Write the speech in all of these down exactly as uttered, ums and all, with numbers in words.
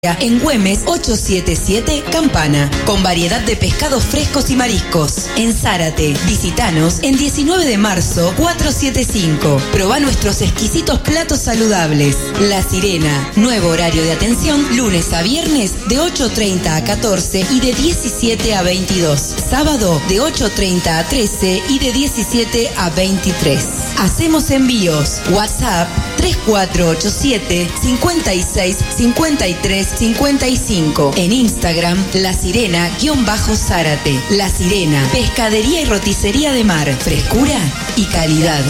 En Güemes ochocientos setenta y siete Campana, con variedad de pescados frescos y mariscos. En Zárate, visitanos en diecinueve de marzo cuatrocientos setenta y cinco. Probá nuestros exquisitos platos saludables. La Sirena, nuevo horario de atención, lunes a viernes de ocho treinta a catorce y de diecisiete a veintidós. Sábado de ocho treinta a trece y de diecisiete a veintitrés. Hacemos envíos. WhatsApp tres cuatro ocho siete, cinco seis, cinco tres, cincuenta y cinco. En Instagram, La Sirena-Zárate. La Sirena, pescadería y roticería de mar, frescura y calidad.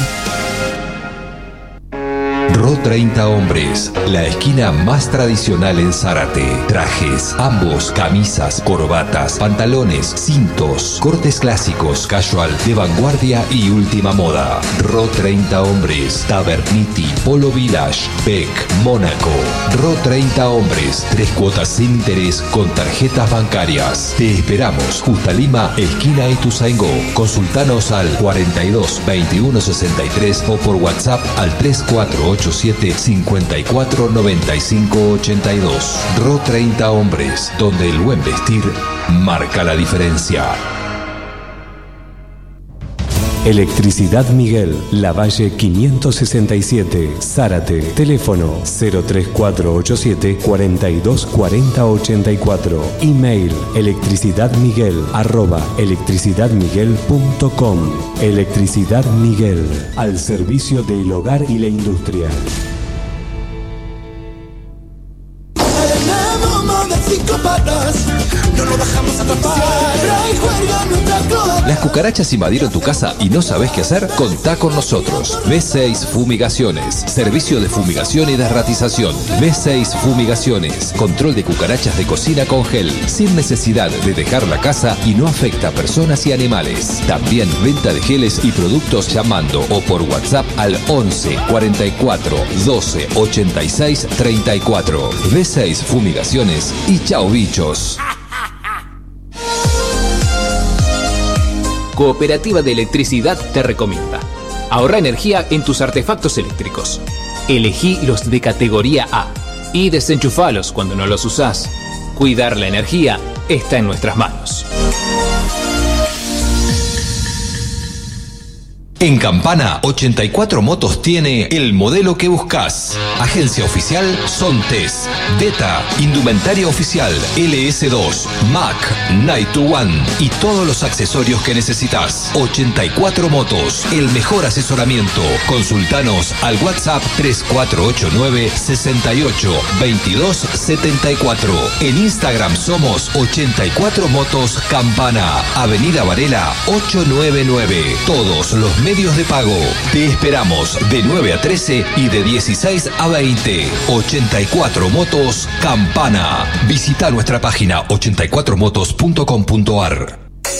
Ro treinta Hombres, la esquina más tradicional en Zárate. Trajes, ambos, camisas, corbatas, pantalones, cintos, cortes clásicos, casual, de vanguardia y última moda. Ro treinta Hombres, Taberniti, Polo Village, Beck, Mónaco. Ro treinta Hombres, tres cuotas sin interés con tarjetas bancarias. Te esperamos, Justa Lima, esquina Ituzaingó. Consultanos al cuarenta y dos, veintiuno, sesenta y tres o por WhatsApp al tres cuatro ocho siete, cinco cuatro, nueve cinco, ocho dos. Ro treinta Hombres, donde el buen vestir marca la diferencia. Electricidad Miguel, Lavalle quinientos sesenta y siete, Zárate. Teléfono cero tres cuatro ocho siete, cuarenta y dos, cuarenta, ochenta y cuatro. Email electricidadmiguel arroba electricidadmiguel punto com. Electricidad Miguel, al servicio del hogar y la industria. No lo dejamos atrapar. Las cucarachas invadieron tu casa y no sabes qué hacer. Contá con nosotros. B seis Fumigaciones. Servicio de fumigación y desratización. B seis Fumigaciones. Control de cucarachas de cocina con gel. Sin necesidad de dejar la casa y no afecta a personas y animales. También venta de geles y productos llamando o por WhatsApp al once, cuarenta y cuatro, doce, ochenta y seis, treinta y cuatro. B seis Fumigaciones y chau bichos. Cooperativa de Electricidad te recomienda: ahorra energía en tus artefactos eléctricos. Elegí los de categoría A y desenchufalos cuando no los usás. Cuidar la energía está en nuestras manos. En Campana, ochenta y cuatro Motos tiene el modelo que buscas. Agencia oficial Sontes, Deta, Indumentaria Oficial, L S dos, Mac, Night to One y todos los accesorios que necesitas. ochenta y cuatro Motos, el mejor asesoramiento. Consultanos al WhatsApp tres cuatro ocho nueve, seis ocho, veintidós, setenta y cuatro. En Instagram somos ochenta y cuatro Motos Campana, Avenida Varela ochocientos noventa y nueve. Todos los medios de pago. Te esperamos de nueve a trece y de dieciséis a veinte. ochenta y cuatro Motos Campana. Visita nuestra página ochenta y cuatro motos punto com punto ar.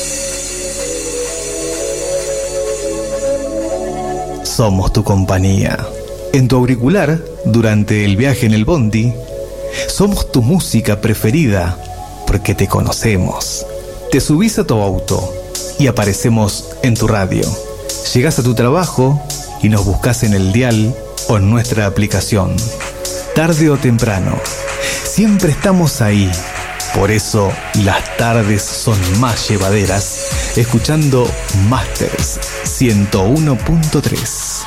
Somos tu compañía. En tu auricular, durante el viaje en el bondi. Somos tu música preferida, porque te conocemos. Te subís a tu auto y aparecemos en tu radio. Llegás a tu trabajo y nos buscas en el dial o en nuestra aplicación. Tarde o temprano, siempre estamos ahí. Por eso las tardes son más llevaderas, escuchando Masters ciento uno punto tres.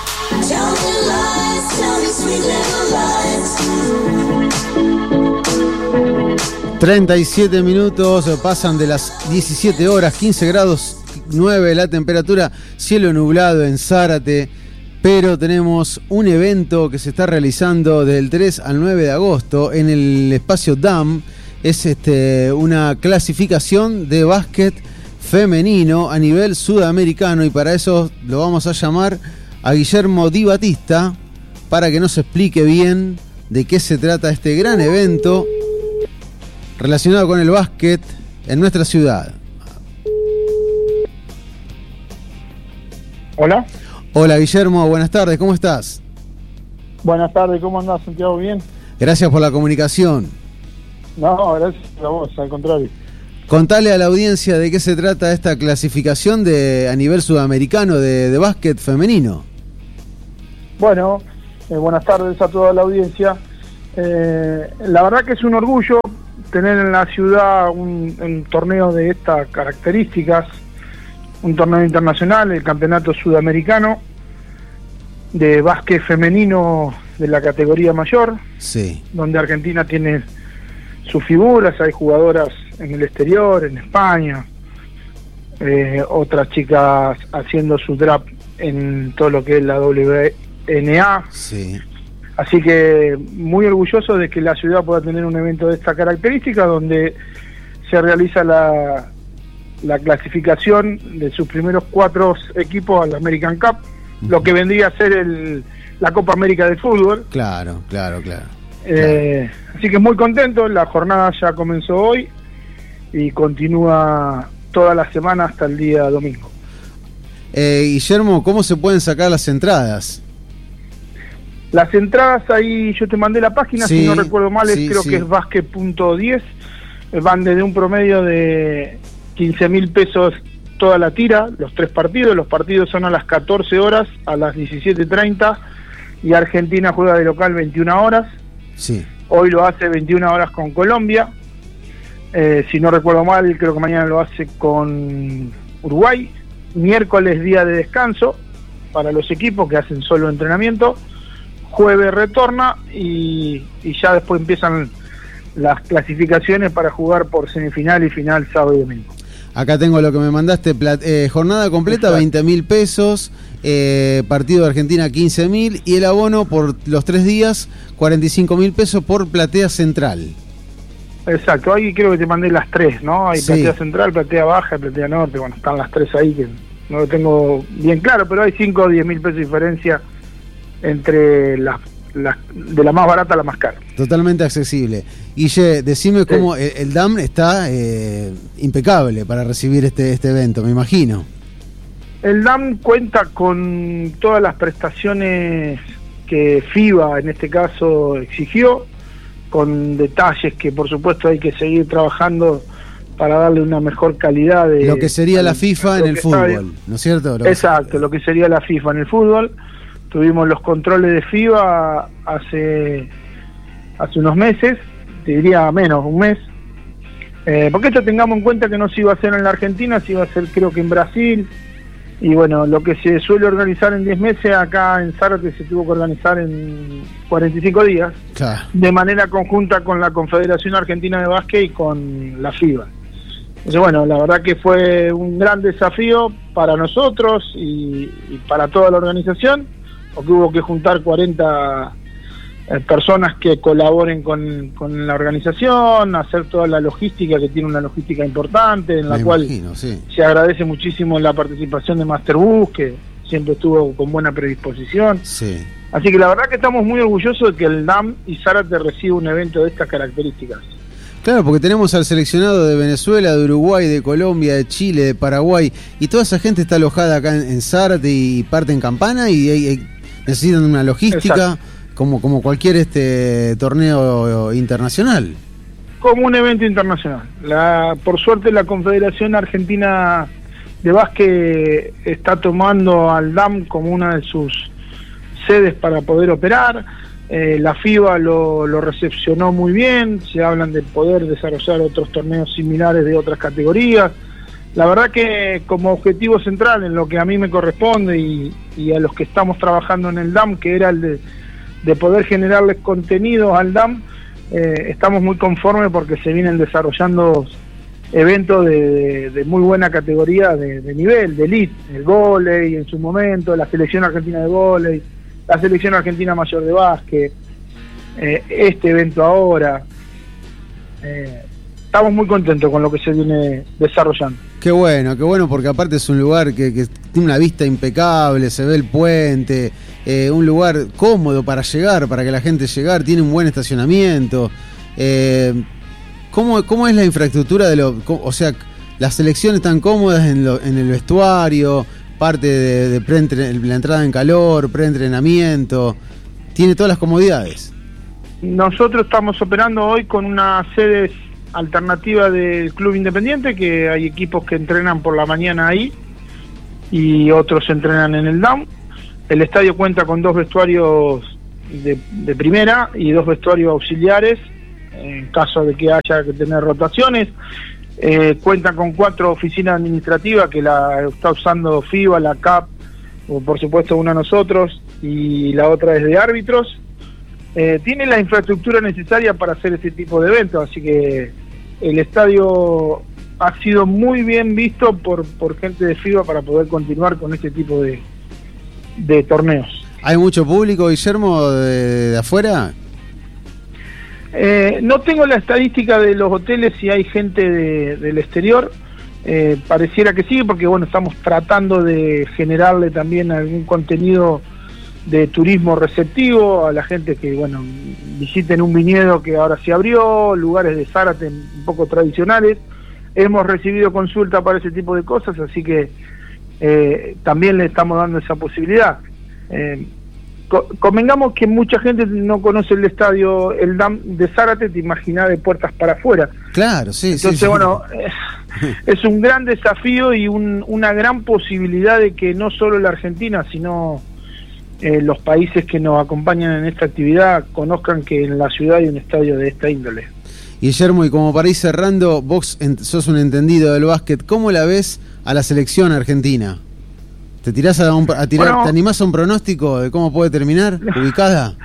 treinta y siete minutos pasan de las diecisiete horas, quince grados nueve la temperatura, cielo nublado en Zárate, pero tenemos un evento que se está realizando del tres al nueve de agosto en el espacio D A M. Es este, una clasificación de básquet femenino a nivel sudamericano, y para eso lo vamos a llamar a Guillermo Di Battista para que nos explique bien de qué se trata este gran evento relacionado con el básquet en nuestra ciudad. Hola. Hola Guillermo, buenas tardes, ¿cómo estás? Buenas tardes, ¿cómo andás, Santiago? ¿Bien? Gracias por la comunicación. No, gracias a vos, al contrario. Contale a la audiencia de qué se trata esta clasificación de a nivel sudamericano de, de básquet femenino. Bueno, eh, buenas tardes a toda la audiencia. Eh, la verdad que es un orgullo tener en la ciudad un, un torneo de estas características, un torneo internacional, el Campeonato Sudamericano de básquet femenino de la categoría mayor, sí, donde Argentina tiene sus figuras, hay jugadoras en el exterior, en España, eh, otras chicas haciendo su draft en todo lo que es la W N A. Sí. Así que muy orgulloso de que la ciudad pueda tener un evento de esta característica, donde se realiza la, la clasificación de sus primeros cuatro equipos al American Cup, uh-huh. lo que vendría a ser el, la Copa América de fútbol. Claro, claro, claro. Eh, claro. Así que muy contento, la jornada ya comenzó hoy y continúa toda la semana hasta el día domingo. Eh, Guillermo, ¿cómo se pueden sacar las entradas? Las entradas ahí, yo te mandé la página, sí, si no recuerdo mal, sí, creo sí. que es basket punto diez, van desde un promedio de quince mil pesos toda la tira, los tres partidos, los partidos son a las catorce horas, a las diecisiete treinta, y Argentina juega de local veintiuna horas, sí. Hoy lo hace veintiuna horas con Colombia, eh, si no recuerdo mal, creo que mañana lo hace con Uruguay, miércoles día de descanso para los equipos que hacen solo entrenamiento, jueves retorna y, y ya después empiezan las clasificaciones para jugar por semifinal y final sábado y domingo. Acá tengo lo que me mandaste, plat, eh, jornada completa veinte mil pesos, eh, partido de Argentina quince mil y el abono por los tres días cuarenta y cinco mil pesos por platea central. Exacto, ahí creo que te mandé las tres, ¿no? Hay sí. platea central, platea baja, platea norte, bueno, están las tres ahí que no lo tengo bien claro, pero hay cinco o diez mil pesos de diferencia entre las, las de la más barata a la más cara. Totalmente accesible. Guille, decime cómo sí. el, el D A M está eh, impecable para recibir este, este evento, me imagino. El D A M cuenta con todas las prestaciones que FIBA en este caso exigió, con detalles que por supuesto hay que seguir trabajando para darle una mejor calidad de... Lo que sería la FIFA en el fútbol, ¿no es cierto? Lo Exacto, que... lo que sería la FIFA en el fútbol. Tuvimos los controles de FIBA hace hace unos meses, te diría menos, un mes. Eh, porque esto tengamos en cuenta que no se iba a hacer en la Argentina, se iba a hacer creo que en Brasil. Y bueno, lo que se suele organizar en diez meses, acá en Zárate se tuvo que organizar en cuarenta y cinco días, claro. de manera conjunta con la Confederación Argentina de Básquet y con la FIBA. Entonces bueno, la verdad que fue un gran desafío para nosotros y, y para toda la organización, porque hubo que juntar cuarenta eh, personas que colaboren con, con la organización, hacer toda la logística, que tiene una logística importante, en la Me cual imagino, sí. se agradece muchísimo la participación de Masterbus, que siempre estuvo con buena predisposición. Sí. Así que la verdad que estamos muy orgullosos de que el D A M y Zárate reciba un evento de estas características. Claro, porque tenemos al seleccionado de Venezuela, de Uruguay, de Colombia, de Chile, de Paraguay, y toda esa gente está alojada acá en, en Zárate y parte en Campana y, y, y necesitan una logística como, como cualquier este torneo internacional. Como un evento internacional. La, por suerte la Confederación Argentina de Básquet está tomando al D A M como una de sus sedes para poder operar. Eh, la FIBA lo, lo recepcionó muy bien, se hablan de poder desarrollar otros torneos similares de otras categorías. La verdad que como objetivo central en lo que a mí me corresponde y, y a los que estamos trabajando en el D A M, que era el de, de poder generarles contenidos al D A M, eh, estamos muy conformes porque se vienen desarrollando eventos de, de, de muy buena categoría, de, de nivel, de elite, el vóley en su momento, la selección argentina de vóley, la selección argentina mayor de básquet, eh, este evento ahora. Eh, estamos muy contentos con lo que se viene desarrollando. Qué bueno, qué bueno, porque aparte es un lugar que, que tiene una vista impecable, se ve el puente, eh, un lugar cómodo para llegar, para que la gente llegar, tiene un buen estacionamiento. Eh, ¿cómo, ¿Cómo es la infraestructura de lo, o sea, las selecciones están cómodas en, lo, en el vestuario, parte de, de pre la entrada en calor, preentrenamiento, tiene todas las comodidades? Nosotros estamos operando hoy con una sede alternativa del Club Independiente, que hay equipos que entrenan por la mañana ahí y otros entrenan en el D A M. El estadio cuenta con dos vestuarios de, de primera y dos vestuarios auxiliares en caso de que haya que tener rotaciones. Eh, cuentan con cuatro oficinas administrativas que la está usando FIBA, la C A P, o por supuesto una nosotros, y la otra es de árbitros. Eh, tiene la infraestructura necesaria para hacer ese tipo de eventos, así que el estadio ha sido muy bien visto por, por gente de FIBA para poder continuar con este tipo de, de torneos. ¿Hay mucho público, Guillermo, de, de afuera? Eh, no tengo la estadística de los hoteles si hay gente de, del exterior. Eh, pareciera que sí, porque bueno, estamos tratando de generarle también algún contenido de turismo receptivo a la gente que bueno visiten un viñedo que ahora se abrió, lugares de Zárate un poco tradicionales. Hemos recibido consulta para ese tipo de cosas, así que eh, también le estamos dando esa posibilidad. Eh, co convengamos que mucha gente no conoce el estadio, el D A M de Zárate, te imaginás de puertas para afuera. Claro, sí, Entonces, sí, sí. bueno, es, es un gran desafío y un, una gran posibilidad de que no solo la Argentina, sino eh, los países que nos acompañan en esta actividad conozcan que en la ciudad hay un estadio de esta índole. Guillermo, y como para ir cerrando, vos en, sos un entendido del básquet, ¿cómo la ves a la selección argentina? ¿Te tirás a, un, a tirar, bueno, te animás a un pronóstico de cómo puede terminar ubicada?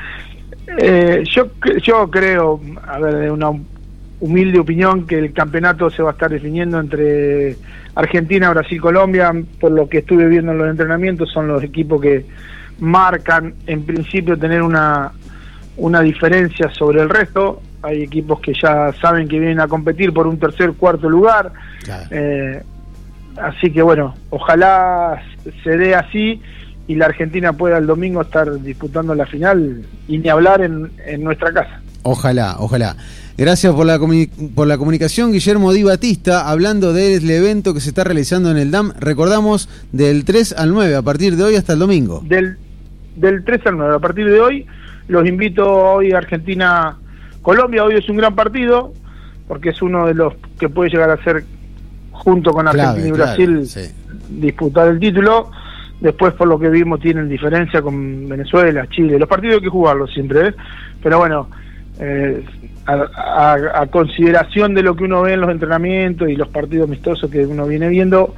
Eh, yo yo creo, a ver, de una humilde opinión, que el campeonato se va a estar definiendo entre Argentina, Brasil, Colombia. Por lo que estuve viendo en los entrenamientos, son los equipos que marcan en principio tener una una diferencia sobre el resto. Hay equipos que ya saben que vienen a competir por un tercer, cuarto lugar. Claro. Eh, así que bueno, ojalá se dé así y la Argentina pueda el domingo estar disputando la final y ni hablar en, en nuestra casa. Ojalá, ojalá. Gracias por la, por la comunicación, Guillermo Di Battista, hablando del evento que se está realizando en el D A M. Recordamos, del tres al nueve, a partir de hoy hasta el domingo. Del, del tres al nueve, a partir de hoy. Los invito hoy a Argentina-Colombia. Hoy es un gran partido, porque es uno de los que puede llegar a ser, junto con Argentina claro, y Brasil, claro, sí. disputar el título. Después, por lo que vimos, tienen diferencia con Venezuela, Chile. Los partidos hay que jugarlos siempre, ¿eh? Pero bueno, eh, a, a, a consideración de lo que uno ve en los entrenamientos y los partidos amistosos que uno viene viendo,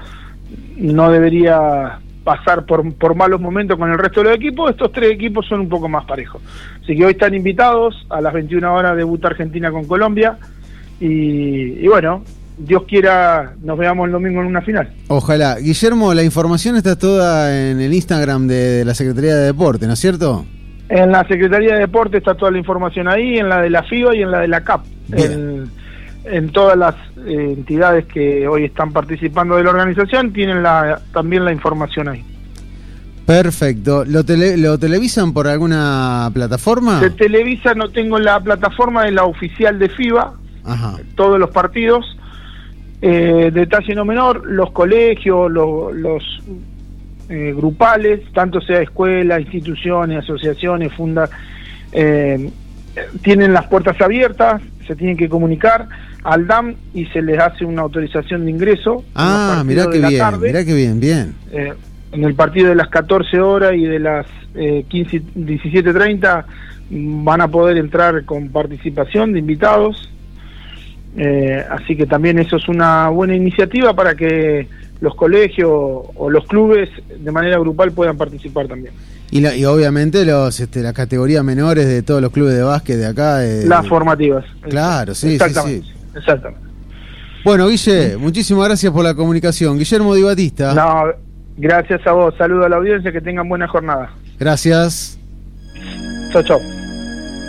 no debería pasar por, por malos momentos con el resto de los equipos. Estos tres equipos son un poco más parejos. Así que hoy están invitados, a las veintiuna horas debuta Argentina con Colombia, y, y bueno, Dios quiera, nos veamos el domingo en una final. Ojalá. Guillermo, la información está toda en el Instagram de, de la Secretaría de Deporte, ¿no es cierto? En la Secretaría de Deporte está toda la información ahí, en la de la FIBA y en la de la C A P. En, en todas las eh, entidades que hoy están participando de la organización tienen la, también la información ahí. Perfecto. ¿Lo, tele, ¿Lo televisan por alguna plataforma? Se televisa, no tengo la plataforma, de la oficial de FIBA. Ajá. Todos los partidos. Eh, detalle no menor, los colegios, lo, los eh, grupales, tanto sea escuelas, instituciones, asociaciones, fundas, eh, tienen las puertas abiertas, se tienen que comunicar al D A M y se les hace una autorización de ingreso. Ah, mirá que bien, tarde, mirá que bien, bien. Eh, en el partido de las catorce horas y de las eh, quince, diecisiete treinta van a poder entrar con participación de invitados. Eh, así que también eso es una buena iniciativa para que los colegios o los clubes de manera grupal puedan participar también. Y, la, y obviamente los este, las categorías menores de todos los clubes de básquet de acá. Eh, las formativas. Claro, sí, exactamente, sí, sí. Exactamente. Bueno, Guille, muchísimas gracias por la comunicación. Guillermo Di Battista. No, gracias a vos. Saludo a la audiencia, que tengan buena jornada. Gracias. Chau, chau.